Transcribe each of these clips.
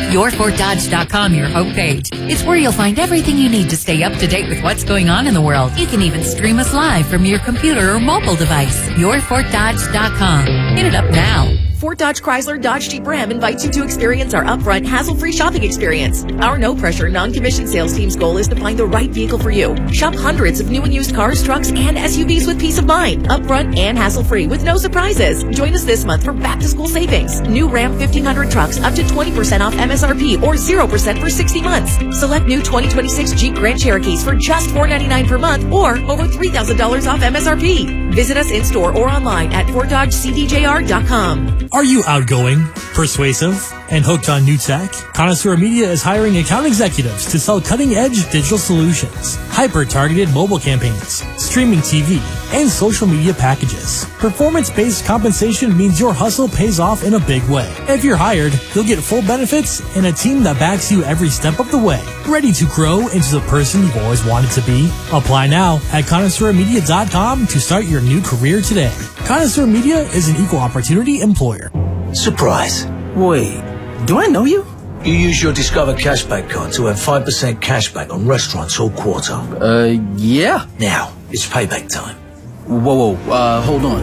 YourFortDodge.com, your homepage. It's where you'll find everything you need to stay up to date with what's going on in the world. You can even stream us live from your computer or mobile device. YourFortDodge.com. Hit it up now. Fort Dodge Chrysler Dodge Jeep Ram invites you to experience our upfront, hassle-free shopping experience. Our no-pressure, non-commissioned sales team's goal is to find the right vehicle for you. Shop hundreds of new and used cars, trucks, and SUVs with peace of mind. Upfront and hassle-free with no surprises. Join us this month for back-to-school savings. New Ram 1500 trucks up to 20% off MSRP or 0% for 60 months. Select new 2026 Jeep Grand Cherokees for just $499 per month or over $3,000 off MSRP. Visit us in-store or online at FortDodgeCDJR.com. Are you outgoing, persuasive, and hooked on new tech? Connoisseur Media is hiring account executives to sell cutting-edge digital solutions, hyper-targeted mobile campaigns, streaming TV, and social media packages. Performance-based compensation means your hustle pays off in a big way. If you're hired, you'll get full benefits and a team that backs you every step of the way. Ready to grow into the person you've always wanted to be? Apply now at connoisseurmedia.com to start your new career today. Connoisseur Media is an equal opportunity employer. Surprise. Wait, do I know you? You use your Discover Cashback card to have 5% cashback on restaurants all quarter. Yeah. Now, it's payback time. Whoa, hold on.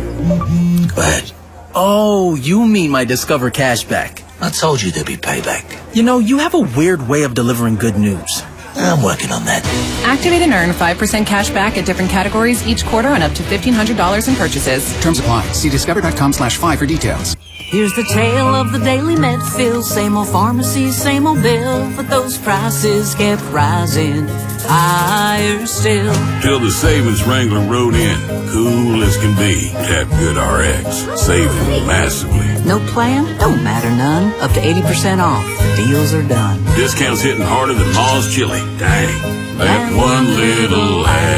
Go ahead. Oh, you mean my Discover Cashback. I told you there'd be payback. You know, you have a weird way of delivering good news. I'm working on that. Activate and earn 5% cash back at different categories each quarter on up to $1,500 in purchases. Terms apply. See discover.com/5 for details. Here's the tale of the daily Medfield. Same old pharmacy, same old bill, but those prices kept rising higher still. Till the savings Wrangler rode in. Cool as can be. Tap Good RX. Saving massively. No plan? Don't matter none. Up to 80% off. Deals are done. Discounts hitting harder than Ma's chili. Dang. That one little ad.